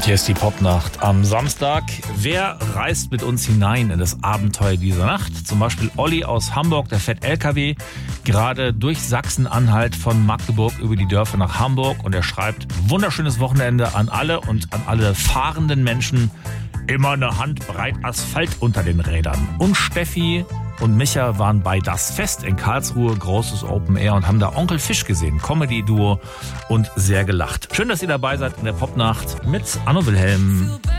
Hier ist die Popnacht am Samstag. Wer reist mit uns hinein in das Abenteuer dieser Nacht? Zum Beispiel Olli aus Hamburg, der fährt LKW gerade durch Sachsen-Anhalt von Magdeburg über die Dörfer nach Hamburg und er schreibt: wunderschönes Wochenende an alle und an alle fahrenden Menschen. Immer eine Handbreit Asphalt unter den Rädern. Und Steffi und Micha waren bei Das Fest in Karlsruhe, großes Open Air, und haben da Onkel Fisch gesehen, Comedy-Duo, und sehr gelacht. Schön, dass ihr dabei seid in der Popnacht mit Anno Wilhelm.